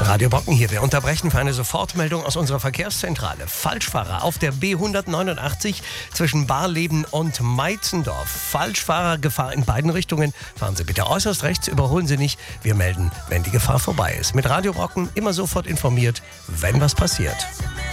Radio Brocken hier. Wir unterbrechen für eine Sofortmeldung aus unserer Verkehrszentrale. Falschfahrer auf der B189 zwischen Barleben und Meitzendorf. Falschfahrergefahr in beiden Richtungen. Fahren Sie bitte äußerst rechts, überholen Sie nicht. Wir melden, wenn die Gefahr vorbei ist. Mit Radio Brocken immer sofort informiert, wenn was passiert.